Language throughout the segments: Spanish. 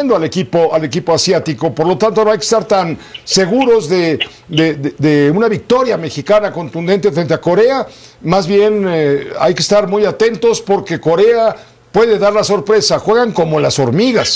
sorprendiendo al equipo asiático. Por lo tanto, no hay que estar tan seguros de una victoria mexicana contundente frente a Corea. Más bien hay que estar muy atentos porque Corea puede dar la sorpresa. Juegan como las hormigas.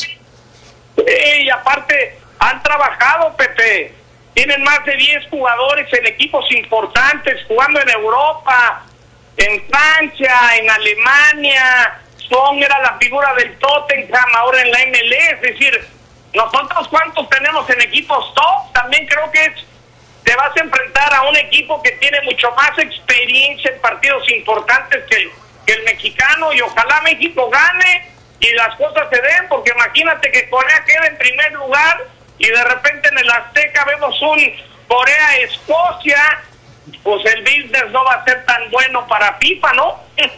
Y aparte, han trabajado, Pepe. Tienen más de 10 jugadores en equipos importantes, jugando en Europa, en Francia, en Alemania. Son era la figura del Tottenham, ahora en la MLS. Es decir, nosotros cuántos tenemos en equipos top. También creo que te vas a enfrentar a un equipo que tiene mucho más experiencia en partidos importantes que el mexicano, y ojalá México gane y las cosas se den, porque imagínate que Corea quede en primer lugar y de repente en el Azteca vemos un Corea-Escocia, pues el business no va a ser tan bueno para FIFA, ¿no?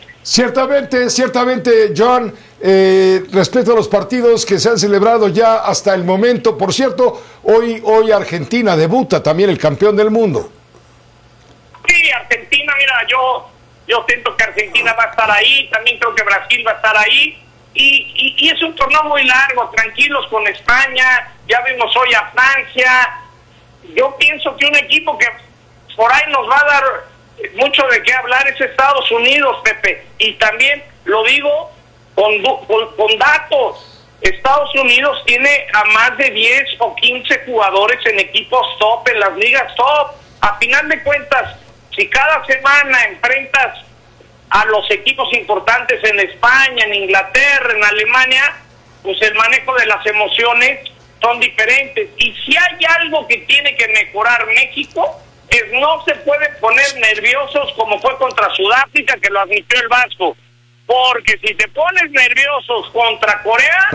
Ciertamente, John, respecto a los partidos que se han celebrado ya hasta el momento, por cierto, hoy Argentina debuta también el campeón del mundo. Sí, Argentina, mira, yo siento que Argentina va a estar ahí, también creo que Brasil va a estar ahí, y es un torneo muy largo, tranquilos con España, ya vimos hoy a Francia. Yo pienso que un equipo que por ahí nos va a dar mucho de qué hablar es Estados Unidos, Pepe, y también lo digo con datos. Estados Unidos tiene a más de 10 o 15 jugadores en equipos top, en las ligas top. A final de cuentas, si cada semana enfrentas a los equipos importantes en España, en Inglaterra, en Alemania, pues el manejo de las emociones son diferentes. Y si hay algo que tiene que mejorar México, es no se pueden poner nerviosos como fue contra Sudáfrica, que lo admitió el Vasco. Porque si te pones nerviosos contra Corea,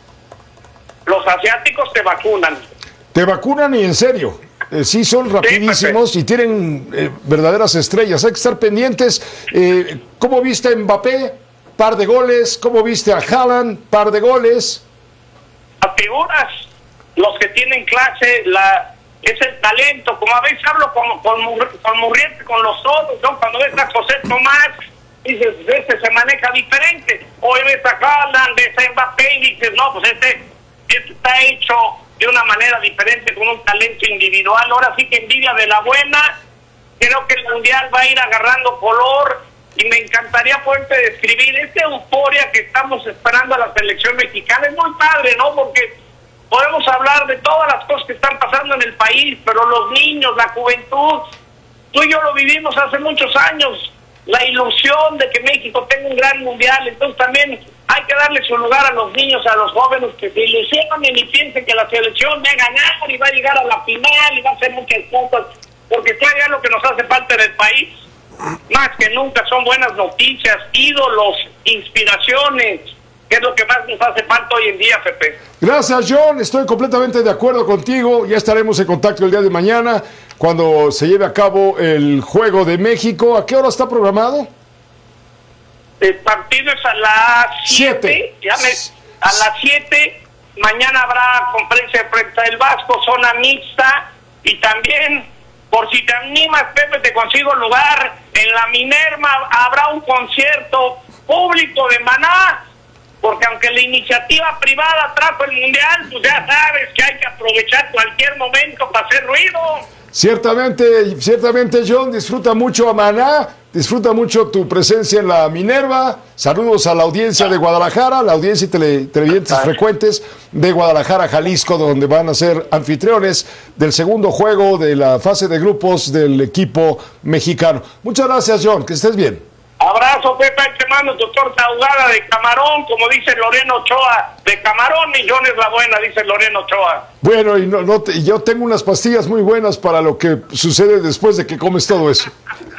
los asiáticos te vacunan. Te vacunan y en serio. Sí, son rapidísimos y tienen verdaderas estrellas. Hay que estar pendientes. ¿Cómo viste a Mbappé? Par de goles. ¿Cómo viste a Haaland? Par de goles. A figuras, los que tienen clase, es el talento. Como a veces hablo con Murriete, con los otros, ¿no? Cuando ves a José Tomás, dices, este se maneja diferente. Hoy ves a Haaland, ves a Mbappé y dices, no, pues este está hecho de una manera diferente, con un talento individual. Ahora sí que envidia de la buena. Creo que el Mundial va a ir agarrando color y me encantaría poderte describir esta euforia que estamos esperando a la selección mexicana. Es muy padre, ¿no? Porque podemos hablar de todas las cosas que están pasando en el país, pero los niños, la juventud, tú y yo lo vivimos hace muchos años, la ilusión de que México tenga un gran Mundial. Entonces también hay que darle su lugar a los niños, a los jóvenes que se ilusionen y piensen que la selección va a ganar y va a llegar a la final y va a hacer muchas cosas, porque todavía lo que nos hace falta en el país, más que nunca, son buenas noticias, ídolos, inspiraciones, que es lo que más nos hace falta hoy en día, Pepe. Gracias, John, estoy completamente de acuerdo contigo. Ya estaremos en contacto el día de mañana cuando se lleve a cabo el Juego de México. ¿A qué hora está programado? El partido es a las 7. A las 7. Mañana habrá conferencia de prensa del Vasco, zona mixta. Y también, por si te animas, Pepe, te consigo lugar. En la Minerva habrá un concierto público de Maná. Porque aunque la iniciativa privada trajo el Mundial, pues ya sabes que hay que aprovechar cualquier momento para hacer ruido. Ciertamente, John, disfruta mucho a Maná, disfruta mucho tu presencia en la Minerva. Saludos a la audiencia de Guadalajara, la audiencia y televidentes frecuentes de Guadalajara, Jalisco, donde van a ser anfitriones del segundo juego de la fase de grupos del equipo mexicano. Muchas gracias, John, que estés bien. Abrazo, Pepe, te mando tu torta ahogada de camarón, como dice Lorena Ochoa, de camarón, y John es la buena, dice Lorena Ochoa. Bueno, y yo tengo unas pastillas muy buenas para lo que sucede después de que comes todo eso.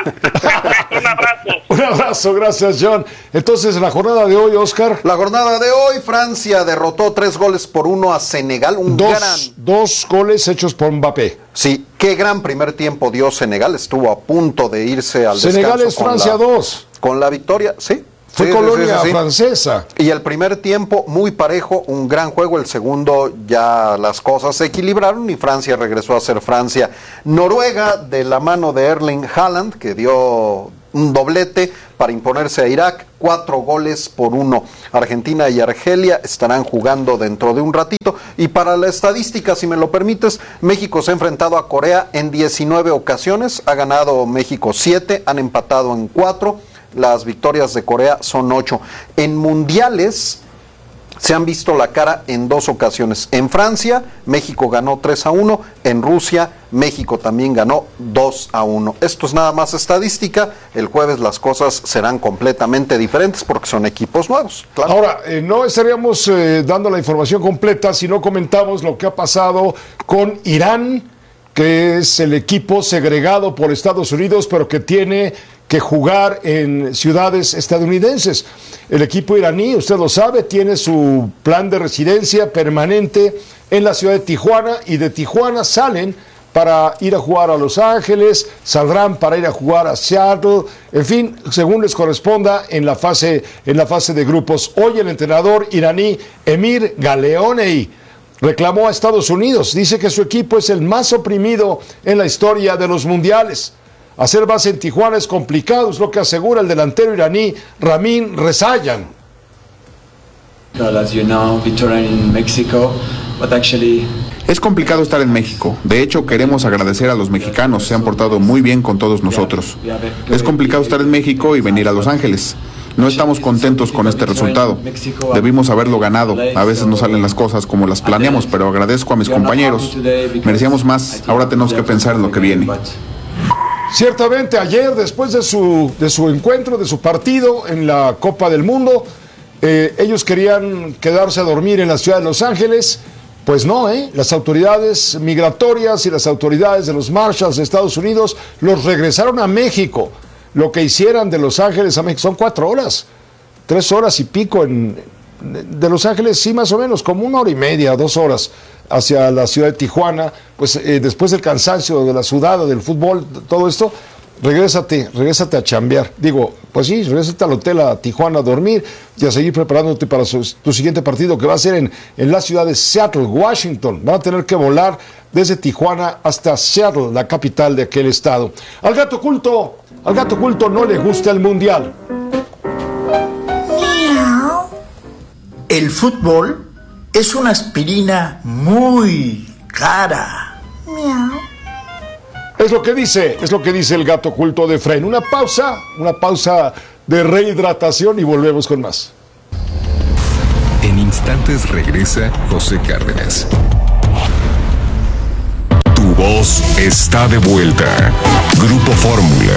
Un abrazo. Un abrazo, gracias, John. Entonces, la jornada de hoy, Oscar. La jornada de hoy, Francia derrotó 3-1 a Senegal. Dos goles hechos por Mbappé. Sí, qué gran primer tiempo dio Senegal. Estuvo a punto de irse al descanso. Senegal es Francia 2. Con la victoria, sí. Fue colonia francesa. Y el primer tiempo muy parejo, un gran juego. El segundo ya las cosas se equilibraron y Francia regresó a ser Francia. Noruega, de la mano de Erling Haaland, que dio un doblete para imponerse a Irak, 4-1. Argentina y Argelia estarán jugando dentro de un ratito. Y para la estadística, si me lo permites, México se ha enfrentado a Corea en 19 ocasiones, ha ganado México 7, han empatado en 4, las victorias de Corea son 8. En mundiales se han visto la cara en 2 ocasiones. En Francia, México ganó 3-1. En Rusia, México también ganó 2-1. Esto es nada más estadística. El jueves las cosas serán completamente diferentes porque son equipos nuevos. Claro. Ahora, no estaríamos dando la información completa si no comentamos lo que ha pasado con Irán, que es el equipo segregado por Estados Unidos, pero que tiene que jugar en ciudades estadounidenses. El equipo iraní, usted lo sabe, tiene su plan de residencia permanente en la ciudad de Tijuana, y de Tijuana salen para ir a jugar a Los Ángeles, saldrán para ir a jugar a Seattle, en fin, según les corresponda en la fase de grupos. Hoy el entrenador iraní Emir Galeonei reclamó a Estados Unidos, dice que su equipo es el más oprimido en la historia de los mundiales. Hacer base en Tijuana es complicado, es lo que asegura el delantero iraní Ramin Rezayan. Es complicado estar en México. De hecho, queremos agradecer a los mexicanos, se han portado muy bien con todos nosotros. Es complicado estar en México y venir a Los Ángeles. No estamos contentos con este resultado. Debimos haberlo ganado. A veces no salen las cosas como las planeamos, pero agradezco a mis compañeros. Merecíamos más, ahora tenemos que pensar en lo que viene. Ciertamente ayer, después de su encuentro, de su partido en la Copa del Mundo, ellos querían quedarse a dormir en la ciudad de Los Ángeles. Pues no, las autoridades migratorias y las autoridades de los Marshals de Estados Unidos los regresaron a México. Lo que hicieran de Los Ángeles a México son 4 horas, 3 horas y pico de Los Ángeles, sí, más o menos, como 1 hora y media, 2 horas hacia la ciudad de Tijuana. Pues después del cansancio, de la sudada, del fútbol, todo esto, regrésate a chambear. Digo, pues sí, regrésate al hotel a Tijuana a dormir y a seguir preparándote para tu siguiente partido, que va a ser en la ciudad de Seattle, Washington. Van a tener que volar desde Tijuana hasta Seattle, la capital de aquel estado. Al gato culto no le gusta el mundial. El fútbol es una aspirina muy cara. Miau. Es lo que dice el gato culto de Fren. Una pausa de rehidratación y volvemos con más. En instantes regresa José Cárdenas. Tu voz está de vuelta. Grupo Fórmula.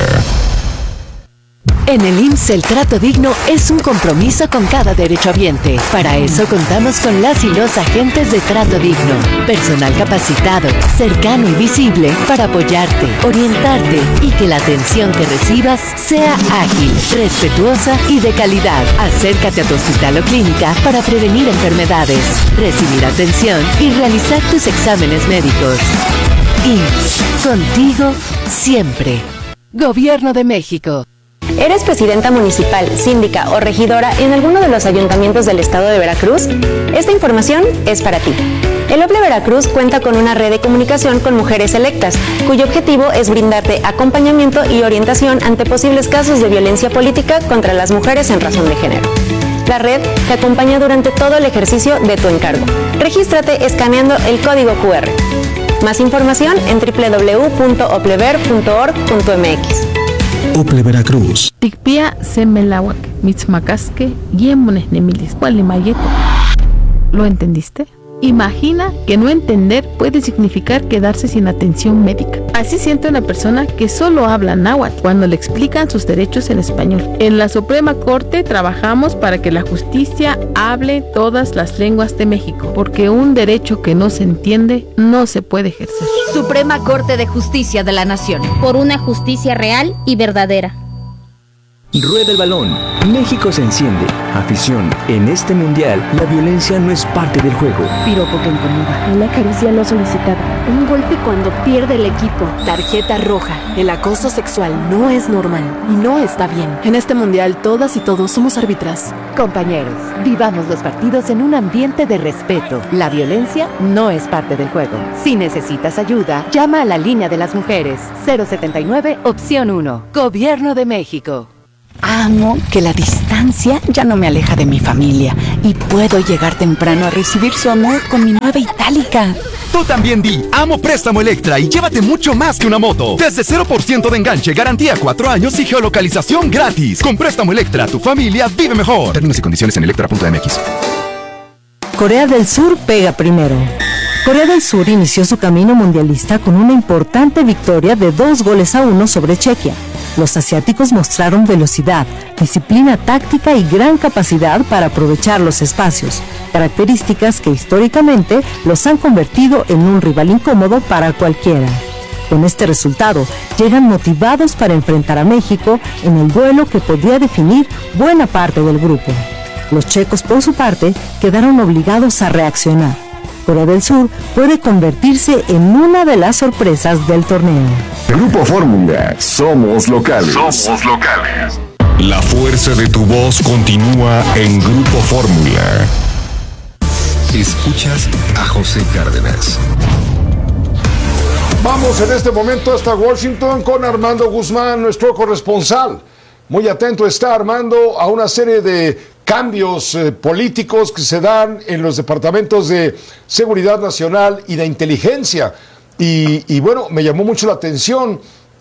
En el IMSS el trato digno es un compromiso con cada derechohabiente. Para eso contamos con las y los agentes de trato digno. Personal capacitado, cercano y visible para apoyarte, orientarte y que la atención que recibas sea ágil, respetuosa y de calidad. Acércate a tu hospital o clínica para prevenir enfermedades, recibir atención y realizar tus exámenes médicos. IMSS, contigo siempre. Gobierno de México. ¿Eres presidenta municipal, síndica o regidora en alguno de los ayuntamientos del estado de Veracruz? Esta información es para ti. El OPLE Veracruz cuenta con una red de comunicación con mujeres electas, cuyo objetivo es brindarte acompañamiento y orientación ante posibles casos de violencia política contra las mujeres en razón de género. La red te acompaña durante todo el ejercicio de tu encargo. Regístrate escaneando el código QR. Más información en www.oplever.org.mx. OPLE Veracruz. Tikpia semelawak, mitzmacasque, yemones nemilis, gualimayeto. ¿Lo entendiste? Imagina que no entender puede significar quedarse sin atención médica. Así siente una persona que solo habla náhuatl cuando le explican sus derechos en español. En la Suprema Corte trabajamos para que la justicia hable todas las lenguas de México, porque un derecho que no se entiende no se puede ejercer. Suprema Corte de Justicia de la Nación. Por una justicia real y verdadera. Rueda el balón. México se enciende. Afición, en este mundial, la violencia no es parte del juego. Piropo que incomoda. Una caricia no solicitada. Un golpe cuando pierde el equipo. Tarjeta roja. El acoso sexual no es normal y no está bien. En este mundial, todas y todos somos árbitras. Compañeros, vivamos los partidos en un ambiente de respeto. La violencia no es parte del juego. Si necesitas ayuda, llama a la línea de las mujeres. 079, opción 1. Gobierno de México. Amo que la distancia ya no me aleja de mi familia y puedo llegar temprano a recibir su amor con mi nueva Itálica. Tú también di amo Préstamo Electra y llévate mucho más que una moto. Desde 0% de enganche, garantía 4 años y geolocalización gratis. Con Préstamo Electra, tu familia vive mejor. Términos y condiciones en electra.mx. Corea del Sur pega primero. Corea del Sur inició su camino mundialista con una importante victoria de 2-1 sobre Chequia. Los asiáticos mostraron velocidad, disciplina táctica y gran capacidad para aprovechar los espacios, características que históricamente los han convertido en un rival incómodo para cualquiera. Con este resultado, llegan motivados para enfrentar a México en el duelo que podría definir buena parte del grupo. Los checos, por su parte, quedaron obligados a reaccionar. Corea del Sur puede convertirse en una de las sorpresas del torneo. Grupo Fórmula, somos locales. Somos locales. La fuerza de tu voz continúa en Grupo Fórmula. Escuchas a José Cárdenas. Vamos en este momento hasta Washington con Armando Guzmán, nuestro corresponsal. Muy atento está Armando a una serie de cambios políticos que se dan en los departamentos de Seguridad Nacional y de Inteligencia. Y bueno, me llamó mucho la atención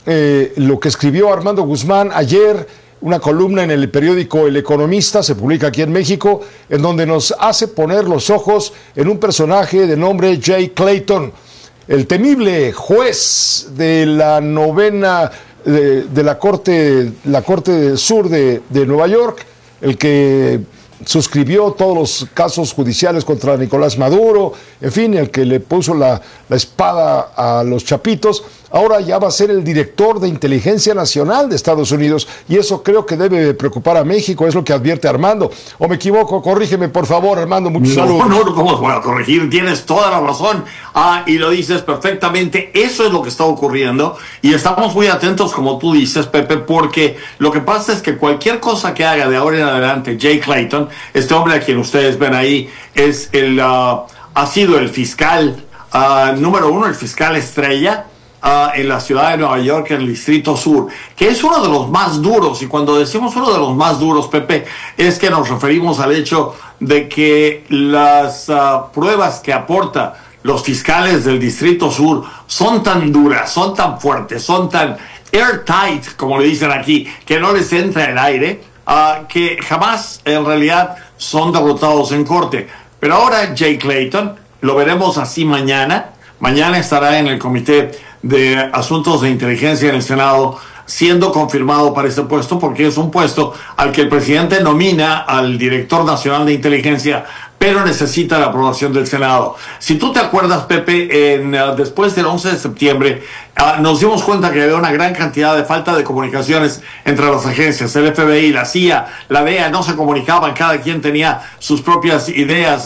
lo que escribió Armando Guzmán ayer, una columna en el periódico El Economista, se publica aquí en México, en donde nos hace poner los ojos en un personaje de nombre Jay Clayton, el temible juez de la novena de la Corte Sur de Nueva York, el que suscribió todos los casos judiciales contra Nicolás Maduro, en fin, el que le puso la espada a los chapitos, ahora ya va a ser el director de Inteligencia Nacional de Estados Unidos, y eso creo que debe preocupar a México, es lo que advierte Armando. ¿O me equivoco? Corrígeme, por favor, Armando, muchos saludos. No, ¿cómo voy a corregir? Tienes toda la razón, y lo dices perfectamente, eso es lo que está ocurriendo, y estamos muy atentos, como tú dices, Pepe, porque lo que pasa es que cualquier cosa que haga de ahora en adelante Jay Clayton, este hombre a quien ustedes ven ahí, es ha sido el fiscal número 1, el fiscal estrella en la ciudad de Nueva York, en el Distrito Sur, que es uno de los más duros, y cuando decimos uno de los más duros, Pepe, es que nos referimos al hecho de que las pruebas que aporta los fiscales del Distrito Sur son tan duras, son tan fuertes, son tan airtight, como le dicen aquí, que no les entra el aire, que jamás en realidad son derrotados en corte. Pero ahora Jay Clayton, lo veremos así mañana estará en el Comité de Asuntos de Inteligencia en el Senado, siendo confirmado para este puesto, porque es un puesto al que el presidente nomina al director nacional de inteligencia, pero necesita la aprobación del Senado. Si tú te acuerdas, Pepe, después del 11 de septiembre, nos dimos cuenta que había una gran cantidad de falta de comunicaciones entre las agencias, el FBI, la CIA, la DEA, no se comunicaban, cada quien tenía sus propias ideas,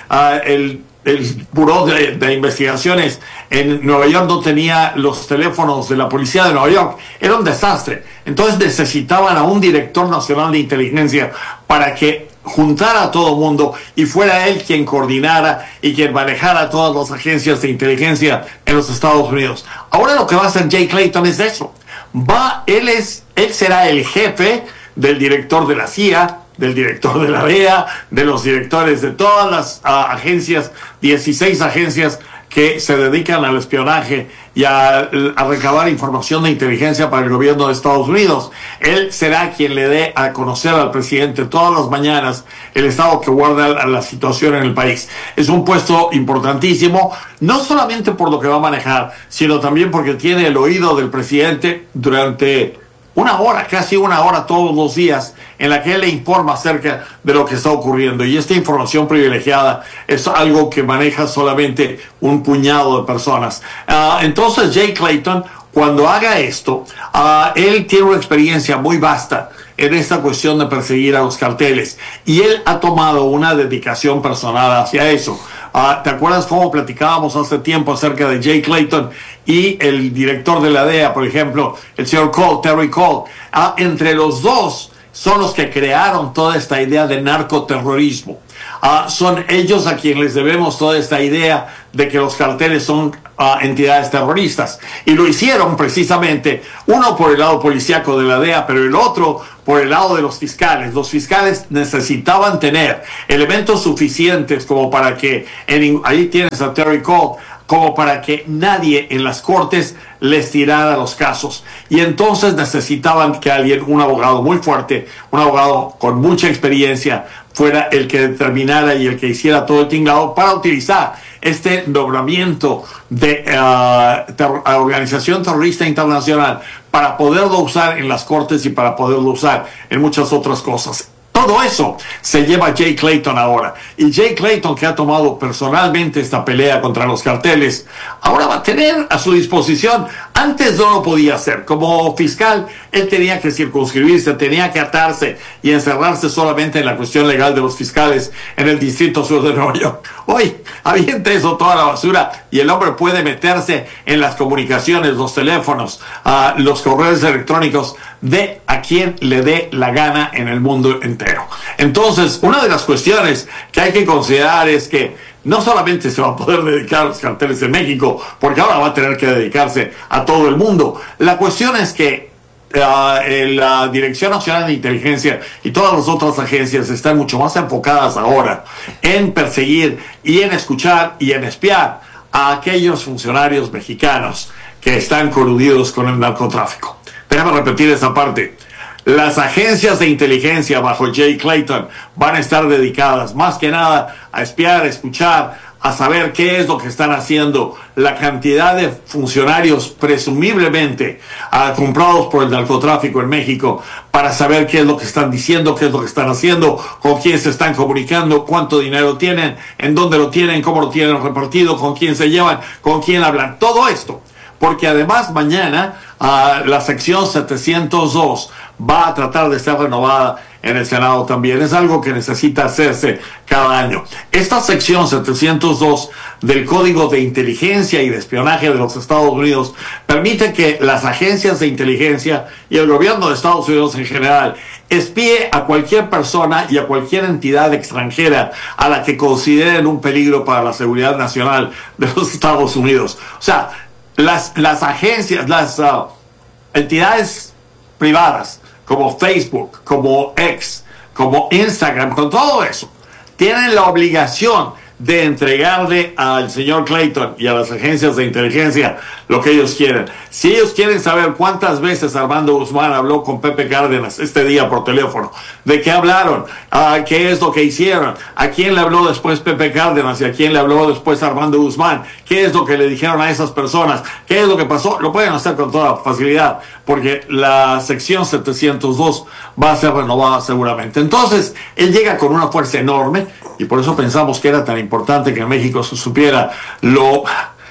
el Buró de Investigaciones en Nueva York no tenía los teléfonos de la policía de Nueva York. Era un desastre. Entonces necesitaban a un director nacional de inteligencia para que juntara a todo el mundo y fuera él quien coordinara y quien manejara todas las agencias de inteligencia en los Estados Unidos. Ahora lo que va a hacer Jay Clayton es eso. Él será el jefe del director de la CIA, del director de la DEA, de los directores de todas las agencias, 16 agencias que se dedican al espionaje y a recabar información de inteligencia para el gobierno de Estados Unidos. Él será quien le dé a conocer al presidente todas las mañanas el estado que guarda la situación en el país. Es un puesto importantísimo, no solamente por lo que va a manejar, sino también porque tiene el oído del presidente durante una hora, casi una hora todos los días, en la que él le informa acerca de lo que está ocurriendo. Y esta información privilegiada es algo que maneja solamente un puñado de personas. Entonces Jay Clayton, cuando haga esto, él tiene una experiencia muy vasta en esta cuestión de perseguir a los carteles. Y él ha tomado una dedicación personal hacia eso. ¿Te acuerdas cómo platicábamos hace tiempo acerca de Jay Clayton y el director de la DEA, por ejemplo, el señor Cole, Terry Cole? Entre los dos son los que crearon toda esta idea de narcoterrorismo. Son ellos a quienes les debemos toda esta idea de que los carteles son entidades terroristas. Y lo hicieron precisamente, uno por el lado policíaco de la DEA, pero el otro por el lado de los fiscales. Los fiscales necesitaban tener elementos suficientes como para que, ahí tienes a Terry Cole, como para que nadie en las cortes les tirara los casos. Y entonces necesitaban que alguien, un abogado muy fuerte, un abogado con mucha experiencia, fuera el que determinara y el que hiciera todo el tinglado para utilizar este nombramiento de organización terrorista internacional para poderlo usar en las cortes y para poderlo usar en muchas otras cosas. Todo eso se lleva Jay Clayton ahora. Y Jay Clayton, que ha tomado personalmente esta pelea contra los carteles, ahora va a tener a su disposición. Antes no lo podía hacer. Como fiscal, él tenía que circunscribirse, tenía que atarse y encerrarse solamente en la cuestión legal de los fiscales en el Distrito Sur de Nueva York. Hoy, aviente eso toda la basura y el hombre puede meterse en las comunicaciones, los teléfonos, los correos electrónicos de a quien le dé la gana en el mundo entero. Entonces, una de las cuestiones que hay que considerar es que no solamente se va a poder dedicar a los carteles en México, porque ahora va a tener que dedicarse a todo el mundo. La cuestión es que la Dirección Nacional de Inteligencia y todas las otras agencias están mucho más enfocadas ahora en perseguir y en escuchar y en espiar a aquellos funcionarios mexicanos que están coludidos con el narcotráfico. Déjame repetir esa parte. Las agencias de inteligencia bajo Jay Clayton van a estar dedicadas más que nada a espiar, a escuchar, a saber qué es lo que están haciendo la cantidad de funcionarios presumiblemente comprados por el narcotráfico en México, para saber qué es lo que están diciendo, qué es lo que están haciendo, con quién se están comunicando, cuánto dinero tienen, en dónde lo tienen, cómo lo tienen repartido, con quién se llevan, con quién hablan, todo esto. Porque además mañana la sección 702 va a tratar de ser renovada en el Senado también. Es algo que necesita hacerse cada año. Esta sección 702 del Código de Inteligencia y de Espionaje de los Estados Unidos permite que las agencias de inteligencia y el gobierno de Estados Unidos en general espíe a cualquier persona y a cualquier entidad extranjera a la que consideren un peligro para la seguridad nacional de los Estados Unidos. O sea, las agencias, las entidades privadas como Facebook, como X, como Instagram, con todo eso, tienen la obligación de entregarle al señor Clayton y a las agencias de inteligencia lo que ellos quieren. Si ellos quieren saber cuántas veces Armando Guzmán habló con Pepe Cárdenas este día por teléfono, de qué hablaron, qué es lo que hicieron, a quién le habló después Pepe Cárdenas y a quién le habló después Armando Guzmán, qué es lo que le dijeron a esas personas, qué es lo que pasó, lo pueden hacer con toda facilidad, porque la sección 702 va a ser renovada seguramente. Entonces, él llega con una fuerza enorme, y por eso pensamos que era tan importante que en México se supiera lo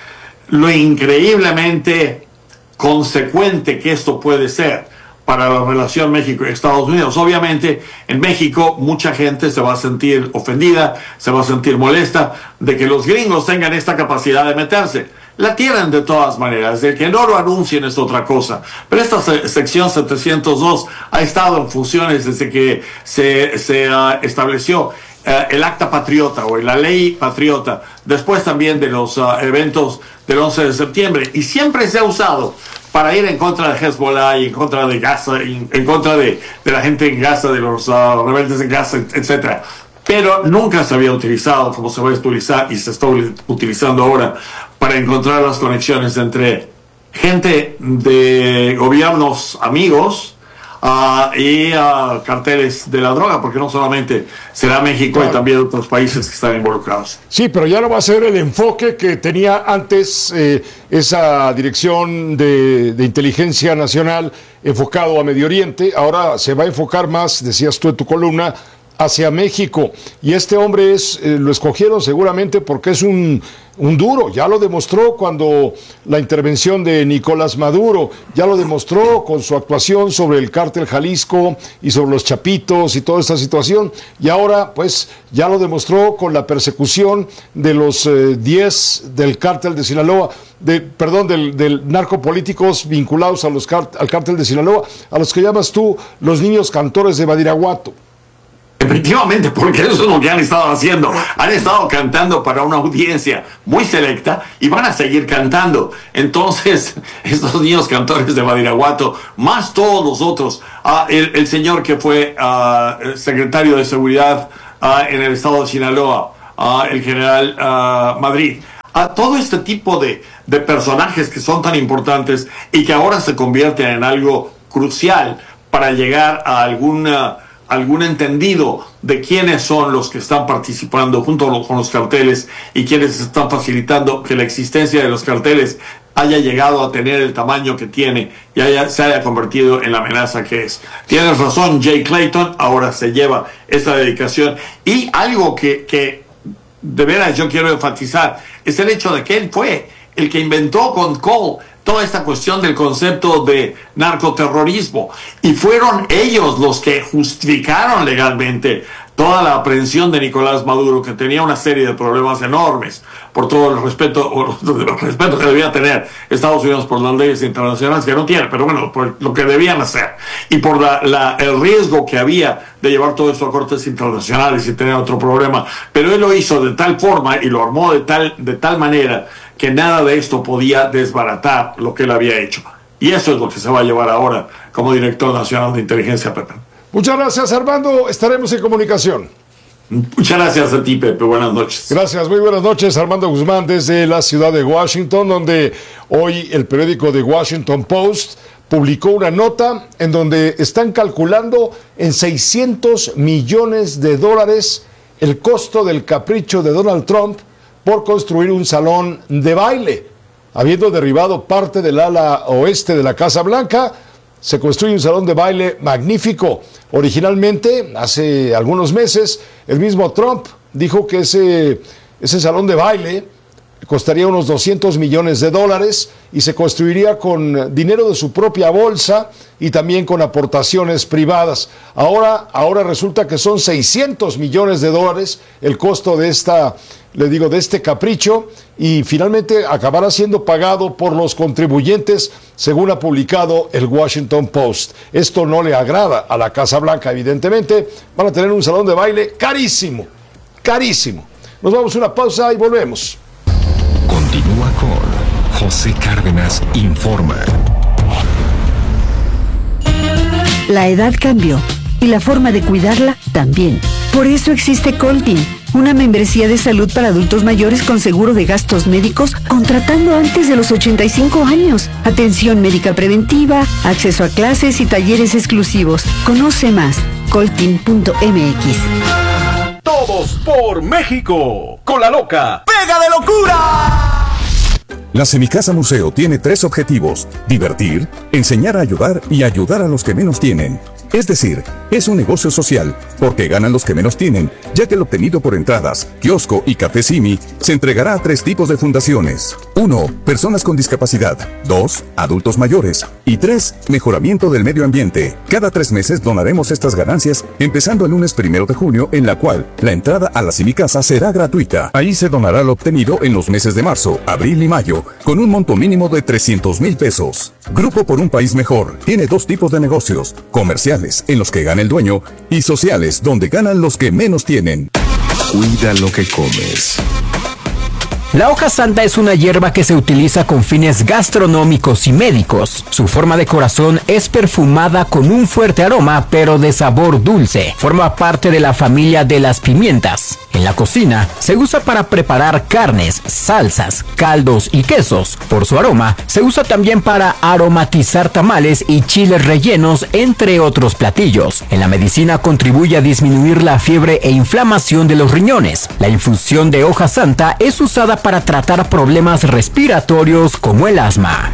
increíblemente consecuente que esto puede ser para la relación México y Estados Unidos. Obviamente, en México mucha gente se va a sentir ofendida, se va a sentir molesta de que los gringos tengan esta capacidad de meterse. La tienen de todas maneras, de que no lo anuncien es otra cosa. Pero esta sección 702 ha estado en funciones desde que se estableció el Acta Patriota o la Ley Patriota, después también de los eventos del 11 de septiembre, y siempre se ha usado para ir en contra de Hezbollah y en contra de Gaza, en contra de la gente en Gaza, de los rebeldes en Gaza, etcétera. Pero nunca se había utilizado como se va a utilizar y se está utilizando ahora para encontrar las conexiones entre gente de gobiernos amigos y carteles de la droga, porque no solamente será México, claro, y también otros países que están involucrados. Sí, pero ya no va a ser el enfoque que tenía antes esa dirección de inteligencia nacional enfocado a Medio Oriente. Ahora se va a enfocar más, decías tú en tu columna, hacia México. Y este hombre lo escogieron seguramente porque es un un duro, ya lo demostró cuando la intervención de Nicolás Maduro, ya lo demostró con su actuación sobre el cártel Jalisco y sobre los Chapitos y toda esta situación, y ahora pues ya lo demostró con la persecución de los 10 del cártel de Sinaloa, del narcopolíticos vinculados al cártel de Sinaloa, a los que llamas tú los niños cantores de Badiraguato. Efectivamente, porque eso es lo que han estado haciendo. Han estado cantando para una audiencia muy selecta y van a seguir cantando. Entonces, estos niños cantores de Badiraguato, más todos los otros, el señor que fue secretario de Seguridad en el estado de Sinaloa, el general Madrid, todo este tipo de personajes que son tan importantes y que ahora se convierten en algo crucial para llegar a algún entendido de quiénes son los que están participando junto con los carteles y quienes están facilitando que la existencia de los carteles haya llegado a tener el tamaño que tiene y se haya convertido en la amenaza que es. Tienes razón, Jay Clayton ahora se lleva esta dedicación, y algo que de veras yo quiero enfatizar es el hecho de que él fue el que inventó con Cole toda esta cuestión del concepto de narcoterrorismo, y fueron ellos los que justificaron legalmente toda la aprehensión de Nicolás Maduro, que tenía una serie de problemas enormes por todo el respeto que debía tener Estados Unidos por las leyes internacionales, que no tiene, pero bueno, por lo que debían hacer, y por el riesgo que había de llevar todo esto a cortes internacionales y tener otro problema. Pero él lo hizo de tal forma y lo armó de tal manera que nada de esto podía desbaratar lo que él había hecho. Y eso es lo que se va a llevar ahora como director nacional de inteligencia, Pepe. Muchas gracias, Armando. Estaremos en comunicación. Muchas gracias a ti, Pepe. Buenas noches. Gracias, muy buenas noches. Armando Guzmán desde la ciudad de Washington, donde hoy el periódico The Washington Post publicó una nota en donde están calculando en $600 millones el costo del capricho de Donald Trump por construir un salón de baile. Habiendo derribado parte del ala oeste de la Casa Blanca, se construye un salón de baile magnífico. Originalmente, hace algunos meses, el mismo Trump dijo que ese salón de baile costaría unos $200 millones y se construiría con dinero de su propia bolsa y también con aportaciones privadas. Ahora resulta que son $600 millones el costo de este capricho, y finalmente acabará siendo pagado por los contribuyentes, según ha publicado el Washington Post. Esto no le agrada a la Casa Blanca, evidentemente. Van a tener un salón de baile carísimo, carísimo. Nos vamos a una pausa y volvemos. Continúa con José Cárdenas Informa. La edad cambió y la forma de cuidarla también. Por eso existe Coltin, una membresía de salud para adultos mayores con seguro de gastos médicos contratando antes de los 85 años. Atención médica preventiva, acceso a clases y talleres exclusivos. Conoce más, coltin.mx. Todos por México, con la loca Pega de Locura. La Semicasa Museo tiene 3 objetivos: divertir, enseñar a ayudar y ayudar a los que menos tienen. Es decir, es un negocio social, porque ganan los que menos tienen, ya que el obtenido por entradas, kiosco y café Simi se entregará a 3 tipos de fundaciones. 1. Personas con discapacidad. 2. Adultos mayores. Y 3. Mejoramiento del medio ambiente. Cada 3 meses donaremos estas ganancias, empezando el lunes 1 de junio, en la cual la entrada a la Semicasa será gratuita. Ahí se donará lo obtenido en los meses de marzo, abril y mayo, con un monto mínimo de $300,000. Grupo por un País Mejor tiene 2 tipos de negocios: comerciales, en los que gana el dueño, y sociales, donde ganan los que menos tienen. Cuida lo que comes. La hoja santa es una hierba que se utiliza con fines gastronómicos y médicos. Su forma de corazón es perfumada con un fuerte aroma, pero de sabor dulce. Forma parte de la familia de las pimientas. En la cocina se usa para preparar carnes, salsas, caldos y quesos. Por su aroma, se usa también para aromatizar tamales y chiles rellenos, entre otros platillos. En la medicina contribuye a disminuir la fiebre e inflamación de los riñones. La infusión de hoja santa es usada para tratar problemas respiratorios como el asma.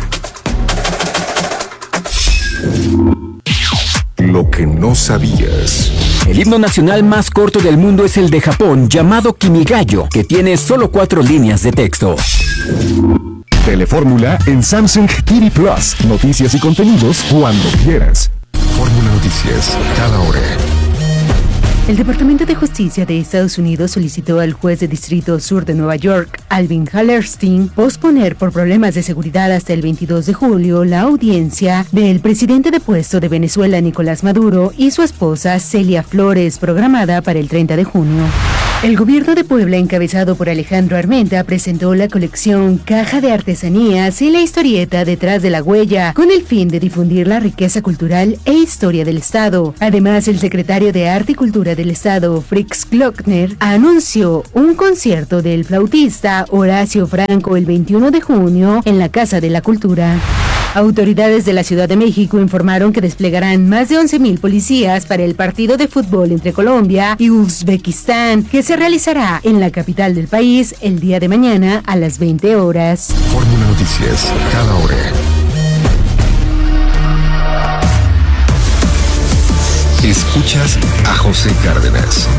Lo que no sabías. El himno nacional más corto del mundo es el de Japón, llamado Kimigayo, que tiene solo 4 líneas de texto. Telefórmula en Samsung TV Plus. Noticias y contenidos cuando quieras. Fórmula Noticias, cada hora. El Departamento de Justicia de Estados Unidos solicitó al juez de Distrito Sur de Nueva York, Alvin Hallerstein, posponer por problemas de seguridad hasta el 22 de julio la audiencia del presidente depuesto de Venezuela, Nicolás Maduro, y su esposa, Celia Flores, programada para el 30 de junio. El gobierno de Puebla, encabezado por Alejandro Armenta, presentó la colección Caja de Artesanías y la historieta Detrás de la Huella, con el fin de difundir la riqueza cultural e historia del Estado. Además, el secretario de Arte y Cultura del Estado, Fritz Glockner, anunció un concierto del flautista Horacio Franco el 21 de junio en la Casa de la Cultura. Autoridades de la Ciudad de México informaron que desplegarán más de 11,000 policías para el partido de fútbol entre Colombia y Uzbekistán, que se realizará en la capital del país el día de mañana a las 20 horas. Fórmula Noticias, cada hora. Escuchas a José Cárdenas.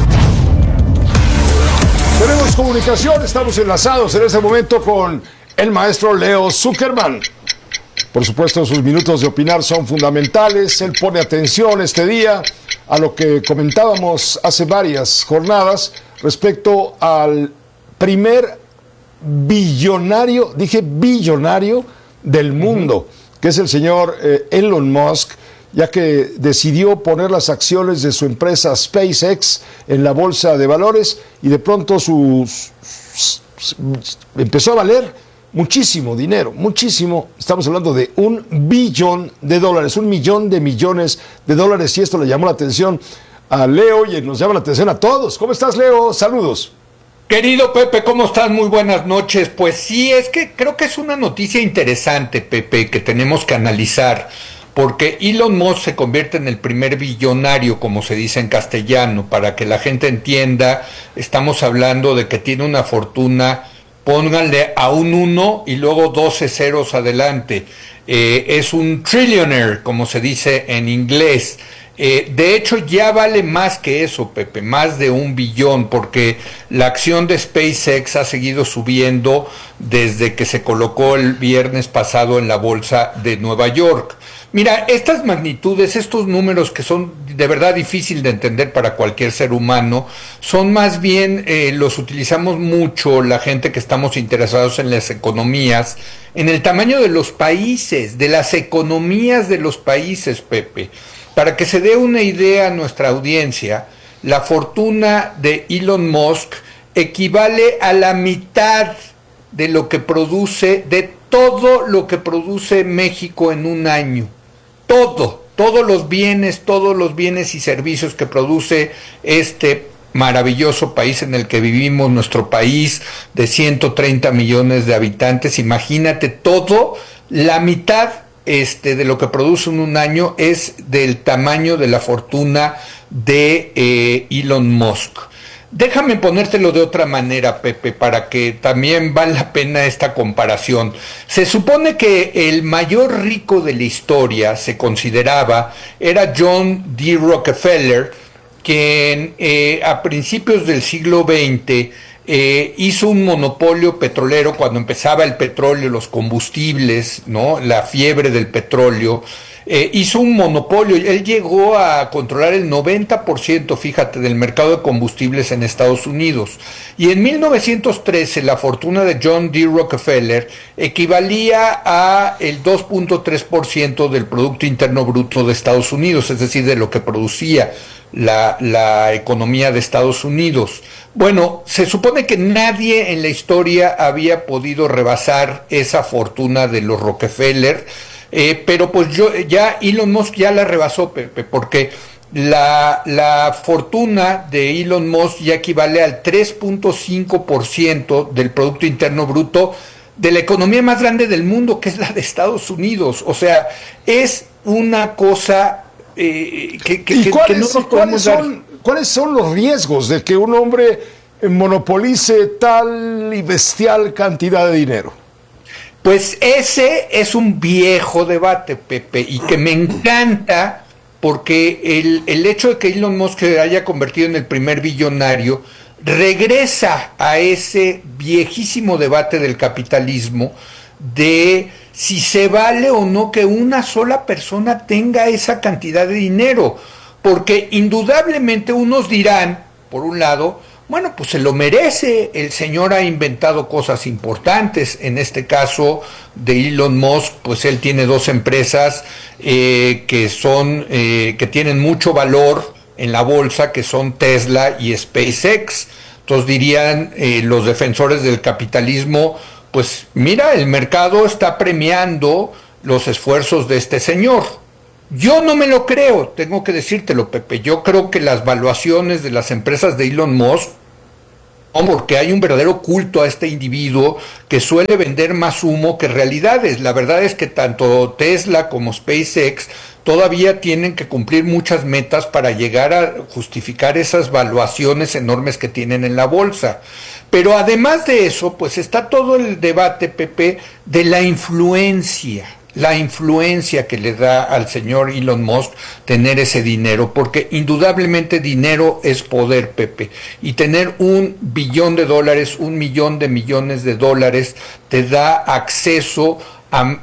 Tenemos comunicación, estamos enlazados en este momento con el maestro Leo Zuckerman. Por supuesto, sus minutos de opinar son fundamentales. Él pone atención este día a lo que comentábamos hace varias jornadas respecto al primer billonario, dije billonario del mundo, que es el señor Elon Musk, ya que decidió poner las acciones de su empresa SpaceX en la bolsa de valores y de pronto empezó a valer muchísimo dinero, muchísimo. Estamos hablando de $1 billón, $1 millón de millones de dólares, y esto le llamó la atención a Leo y nos llama la atención a todos. ¿Cómo estás, Leo? Saludos. Querido Pepe, ¿cómo estás? Muy buenas noches. Pues sí, es que creo que es una noticia interesante, Pepe, que tenemos que analizar, porque Elon Musk se convierte en el primer billonario, como se dice en castellano. Para que la gente entienda, estamos hablando de que tiene una fortuna, pónganle a un 1 y luego 12 ceros adelante. Es un trillionaire, como se dice en inglés. De hecho, ya vale más que eso, Pepe, más de $1 billón, porque la acción de SpaceX ha seguido subiendo desde que se colocó el viernes pasado en la bolsa de Nueva York. Mira, estas magnitudes, estos números que son de verdad difícil de entender para cualquier ser humano, son más bien, los utilizamos mucho la gente que estamos interesados en las economías, en el tamaño de los países, de las economías de los países, Pepe. Para que se dé una idea a nuestra audiencia, la fortuna de Elon Musk equivale a la mitad de lo que produce, de todo lo que produce México en un año. Todos los bienes y servicios que produce este maravilloso país en el que vivimos, nuestro país de 130 millones de habitantes. Imagínate, todo, la mitad de lo que produce en un año es del tamaño de la fortuna de Elon Musk. Déjame ponértelo de otra manera, Pepe, para que también valga la pena esta comparación. Se supone que el mayor rico de la historia, se consideraba, era John D. Rockefeller, quien a principios del siglo XX hizo un monopolio petrolero cuando empezaba el petróleo, los combustibles, ¿no? La fiebre del petróleo. Hizo un monopolio. Él llegó a controlar el 90%, fíjate, del mercado de combustibles en Estados Unidos. Y en 1913 la fortuna de John D. Rockefeller equivalía a el 2.3% del Producto Interno Bruto de Estados Unidos, es decir, de lo que producía la economía de Estados Unidos. Bueno, se supone que nadie en la historia había podido rebasar esa fortuna de los Rockefeller, pero pues Elon Musk ya la rebasó, Pepe, porque la fortuna de Elon Musk ya equivale al 3.5% del Producto Interno Bruto de la economía más grande del mundo, que es la de Estados Unidos. O sea, es una cosa ¿Cuáles son los riesgos de que un hombre monopolice tal y bestial cantidad de dinero? Pues ese es un viejo debate, Pepe, y que me encanta porque el hecho de que Elon Musk se haya convertido en el primer billonario regresa a ese viejísimo debate del capitalismo de si se vale o no que una sola persona tenga esa cantidad de dinero, porque indudablemente unos dirán, por un lado, bueno, pues se lo merece, el señor ha inventado cosas importantes, en este caso de Elon Musk, pues él tiene 2 empresas que tienen mucho valor en la bolsa, que son Tesla y SpaceX. Entonces dirían los defensores del capitalismo, pues mira, el mercado está premiando los esfuerzos de este señor. Yo no me lo creo, tengo que decírtelo, Pepe. Yo creo que las valuaciones de las empresas de Elon Musk, porque hay un verdadero culto a este individuo que suele vender más humo que realidades. La verdad es que tanto Tesla como SpaceX todavía tienen que cumplir muchas metas para llegar a justificar esas valuaciones enormes que tienen en la bolsa. Pero además de eso, pues está todo el debate, Pepe, de la influencia que le da al señor Elon Musk tener ese dinero, porque indudablemente dinero es poder, Pepe, y tener $1 billón, $1 millón de millones de dólares te da acceso a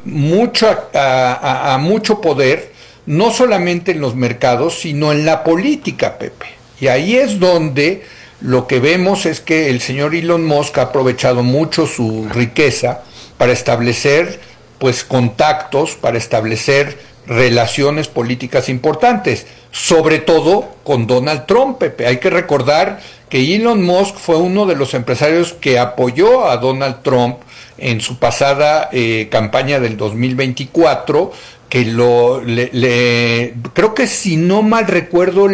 mucho poder, no solamente en los mercados, sino en la política, Pepe. Y ahí es donde lo que vemos es que el señor Elon Musk ha aprovechado mucho su riqueza para establecer pues contactos, para establecer relaciones políticas importantes, sobre todo con Donald Trump, Pepe. Hay que recordar que Elon Musk fue uno de los empresarios que apoyó a Donald Trump en su pasada campaña del 2024, que creo que si no mal recuerdo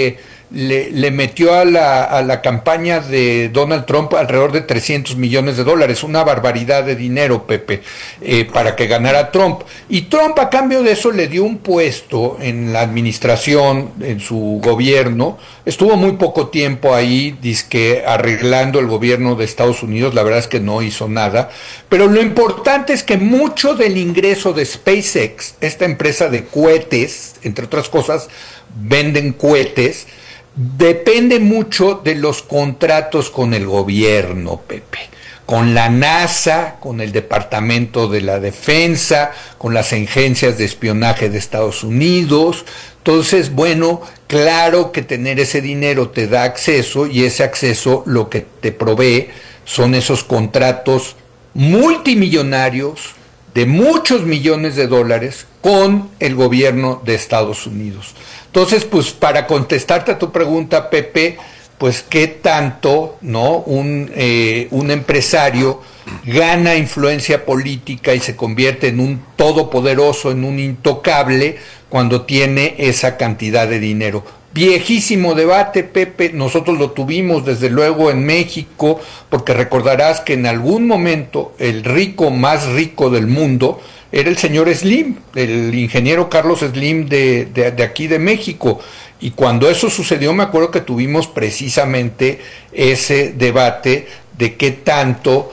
le metió a la campaña de Donald Trump alrededor de $300 millones, una barbaridad de dinero, Pepe, para que ganara Trump. Y Trump a cambio de eso le dio un puesto en la administración, en su gobierno. Estuvo muy poco tiempo ahí, dizque arreglando el gobierno de Estados Unidos, la verdad es que no hizo nada. Pero lo importante es que mucho del ingreso de SpaceX, esta empresa de cohetes, entre otras cosas, venden cohetes, depende mucho de los contratos con el gobierno, Pepe, con la NASA, con el Departamento de la Defensa, con las agencias de espionaje de Estados Unidos. Entonces, bueno, claro que tener ese dinero te da acceso, y ese acceso lo que te provee son esos contratos multimillonarios de muchos millones de dólares con el gobierno de Estados Unidos. Entonces, pues para contestarte a tu pregunta, Pepe, pues qué tanto, ¿no? Un empresario gana influencia política y se convierte en un todopoderoso, en un intocable, cuando tiene esa cantidad de dinero. Viejísimo debate, Pepe, nosotros lo tuvimos desde luego en México, porque recordarás que en algún momento el rico más rico del mundo era el señor Slim, el ingeniero Carlos Slim de aquí de México. Y cuando eso sucedió, me acuerdo que tuvimos precisamente ese debate de qué tanto,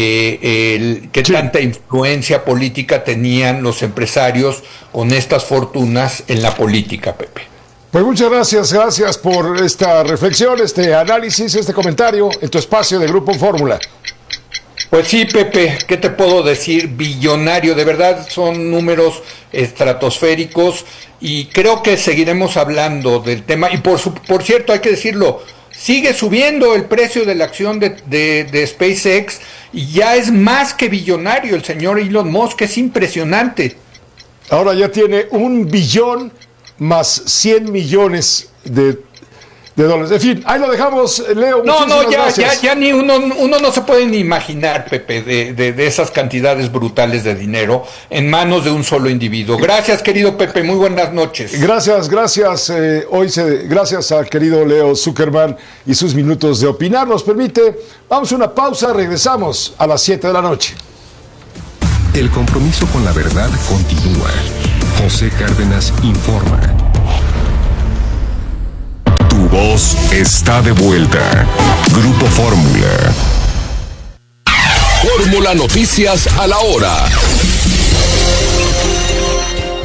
tanta influencia política tenían los empresarios con estas fortunas en la política, Pepe. Pues muchas gracias por esta reflexión, este análisis, este comentario en tu espacio de Grupo Fórmula. Pues sí, Pepe, ¿qué te puedo decir? Billonario, de verdad son números estratosféricos, y creo que seguiremos hablando del tema. Y por cierto, hay que decirlo, sigue subiendo el precio de la acción de SpaceX, y ya es más que billonario el señor Elon Musk, es impresionante. Ahora ya tiene $1 billón más 100 millones de dólares. En fin, ahí lo dejamos, Leo. Ya ni uno no se puede ni imaginar, Pepe, de esas cantidades brutales de dinero en manos de un solo individuo. Gracias, querido Pepe, muy buenas noches. Gracias, gracias al querido Leo Zuckerman y sus minutos de opinar. Nos permite, vamos a una pausa, regresamos a las 7 de la noche. El compromiso con la verdad continúa. José Cárdenas informa. Tu voz está de vuelta. Grupo Fórmula. Fórmula Noticias a la hora.